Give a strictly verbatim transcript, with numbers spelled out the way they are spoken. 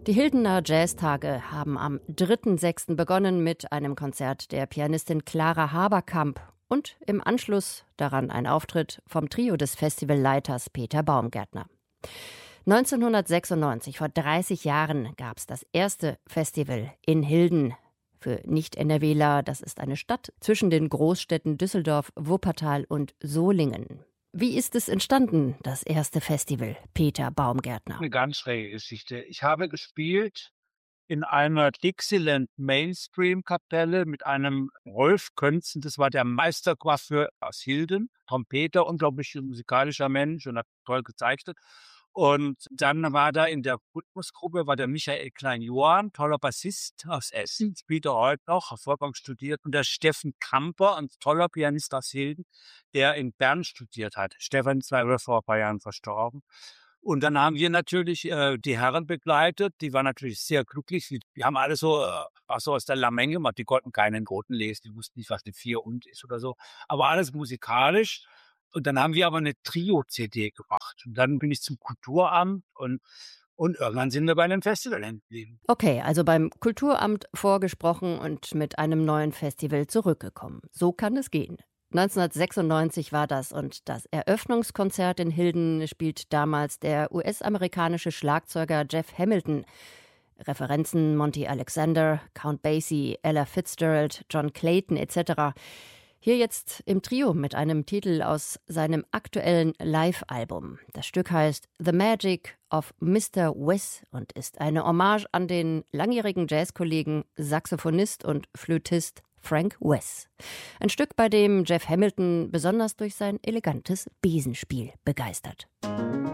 Die Hildener Jazztage haben am dritten sechsten begonnen mit einem Konzert der Pianistin Clara Haberkamp und im Anschluss daran ein Auftritt vom Trio des Festivalleiters Peter Baumgärtner. neunzehnhundertsechsundneunzig, vor dreißig Jahren, gab es das erste Festival in Hilden. Für Nicht-NRWler, das ist eine Stadt zwischen den Großstädten Düsseldorf, Wuppertal und Solingen. Wie ist es entstanden, das erste Festival, Peter Baumgärtner? Eine ganz schräge Geschichte. Ich habe gespielt in einer Dixieland Mainstream-Kapelle mit einem Rolf Könzen, das war der Meistercoiffeur aus Hilden, Trompeter, unglaublich musikalischer Mensch und hat toll gezeichnet. Und dann war da in der Rhythmusgruppe war der Michael Klein-Johann, toller Bassist aus Essen, spielt er heute noch, hervorragend studiert. Und der Steffen Kamper, ein toller Pianist aus Hilden, der in Bern studiert hat. Stefan ist leider vor ein paar Jahren verstorben. Und dann haben wir natürlich äh, die Herren begleitet, die waren natürlich sehr glücklich. Die haben alle so, äh, auch so aus der Lameng gemacht, die konnten keinen Noten lesen, die wussten nicht, was eine vier und ist oder so. Aber alles musikalisch. Und dann haben wir aber eine Trio-C D gemacht. Und dann bin ich zum Kulturamt und, und irgendwann sind wir bei einem Festival hängen geblieben. Okay, also beim Kulturamt vorgesprochen und mit einem neuen Festival zurückgekommen. So kann es gehen. neunzehnhundertsechsundneunzig war das und das Eröffnungskonzert in Hilden spielt damals der U S-amerikanische Schlagzeuger Jeff Hamilton. Referenzen Monty Alexander, Count Basie, Ella Fitzgerald, John Clayton et cetera. Hier jetzt im Trio mit einem Titel aus seinem aktuellen Live-Album. Das Stück heißt The Magic of Mister Wes und ist eine Hommage an den langjährigen Jazzkollegen, Saxophonist und Flötist Frank Wes. Ein Stück, bei dem Jeff Hamilton besonders durch sein elegantes Besenspiel begeistert.